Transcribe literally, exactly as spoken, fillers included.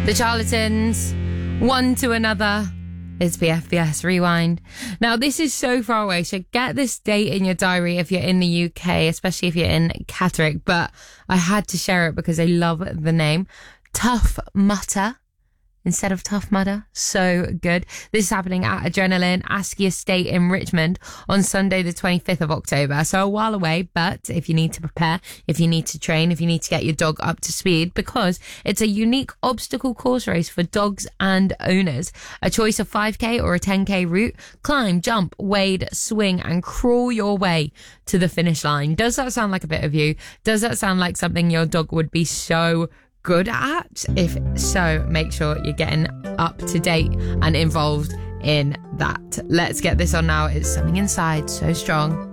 The Charlatans, One to Another. It's B F B S Rewind. Now, this is so far away, so get this date in your diary if you're in the U K, especially if you're in Catterick, but I had to share it because I love the name. Tough Mudder instead of Tough Mudder. So good. This is happening at Adrenaline Askey Estate in Richmond on Sunday the twenty-fifth of October. So a while away, but if you need to prepare, if you need to train, if you need to get your dog up to speed, because it's a unique obstacle course race for dogs and owners. A choice of five K or a ten K route. Climb, jump, wade, swing and crawl your way to the finish line. Does that sound like a bit of you? Does that sound like something your dog would be so good at? If so, make sure you're getting up to date and involved in that. Let's get this on now. It's Something Inside So Strong.